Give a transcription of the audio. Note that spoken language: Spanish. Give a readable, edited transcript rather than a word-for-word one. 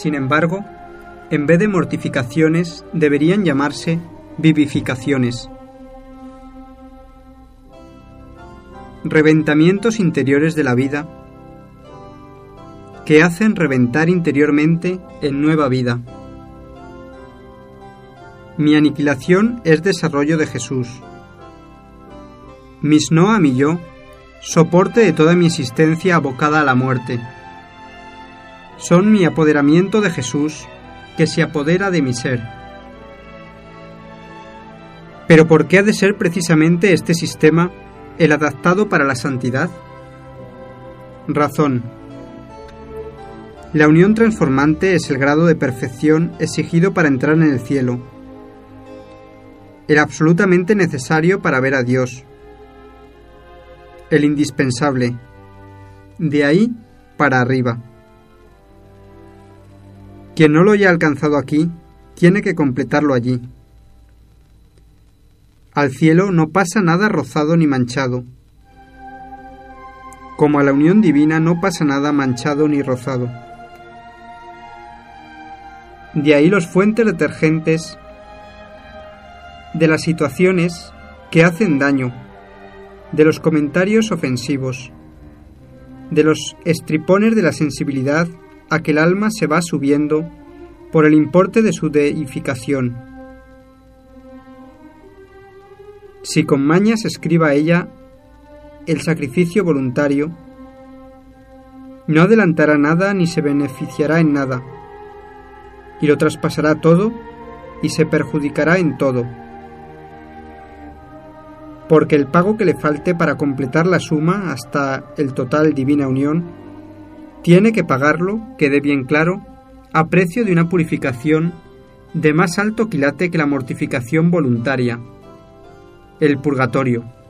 Sin embargo, en vez de mortificaciones, deberían llamarse vivificaciones. Reventamientos interiores de la vida que hacen reventar interiormente en nueva vida. Mi aniquilación es desarrollo de Jesús. Mis no a mi yo, soporte de toda mi existencia abocada a la muerte. Son mi apoderamiento de Jesús, que se apodera de mi ser. ¿Pero por qué ha de ser precisamente este sistema el adaptado para la santidad? Razón. La unión transformante es el grado de perfección exigido para entrar en el cielo, el absolutamente necesario para ver a Dios, el indispensable, de ahí para arriba. Quien no lo haya alcanzado aquí, tiene que completarlo allí. Al cielo no pasa nada rozado ni manchado, como a la unión divina no pasa nada manchado ni rozado. De ahí los fuentes detergentes de las situaciones que hacen daño, de los comentarios ofensivos, de los estripones de la sensibilidad a que el alma se va subiendo por el importe de su deificación. Si con mañas escriba a ella el sacrificio voluntario, no adelantará nada ni se beneficiará en nada, y lo traspasará todo y se perjudicará en todo, porque el pago que le falte para completar la suma hasta el total divina unión, tiene que pagarlo, quede bien claro, a precio de una purificación de más alto quilate que la mortificación voluntaria, el purgatorio.